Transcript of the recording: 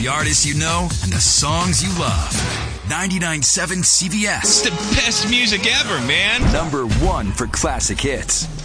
The artists you know and the songs you love. 99.7 CBS. It's the best music ever, man. Number 1 for classic hits.